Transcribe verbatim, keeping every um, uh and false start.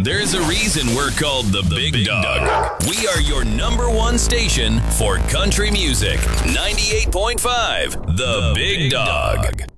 There's a reason we're called the, the Big, Big Dog. Dog. We are your number one station for country music. ninety-eight point five, The, the Big, Big Dog. Dog.